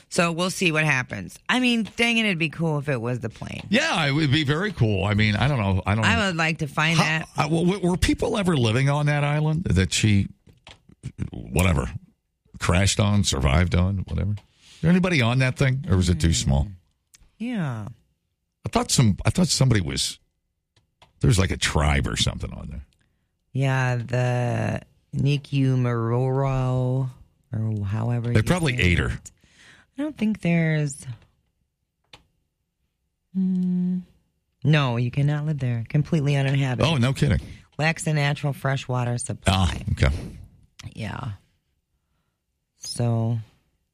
So we'll see what happens. I mean, dang it, it'd be cool if it was the plane. Yeah, it would be very cool. I mean, I don't know. I would like to find that. Were people ever living on that island that she, whatever, crashed on, survived on, whatever? Is there anybody on that thing, or was it too small? Yeah. I thought somebody was. There's like a tribe or something on there. Yeah, the Nikyu Maroro, or however. They probably ate her. I don't think there's. No, you cannot live there. Completely uninhabited. Oh, no kidding. Lacks a natural freshwater supply. Ah, okay. Yeah. So,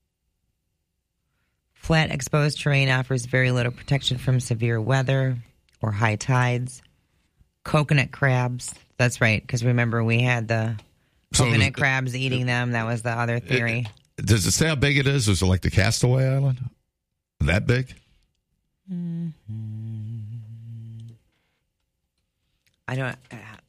flat exposed terrain offers very little protection from severe weather or high tides. Coconut crabs. That's right, because remember we had the coconut crabs eating them. That was the other theory. Does it say how big it is? Is it like the Castaway Island? That big? I don't.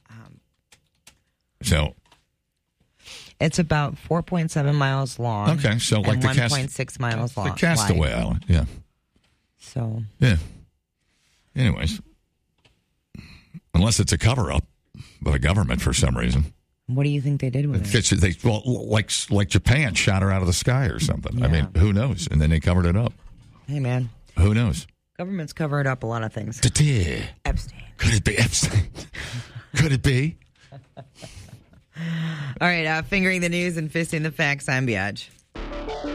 So it's about 4.7 miles long. Okay, so like the 1.6 miles long. The Castaway Island, yeah. So yeah. Anyways, unless it's a cover-up by the government for some reason. What do you think they did with it? Like Japan shot her out of the sky or something. Yeah. I mean, who knows? And then they covered it up. Hey, man. Who knows? Government's covered up a lot of things. Epstein. Could it be Epstein? Could it be? All right, fingering the news and fisting the facts, I'm Biatch.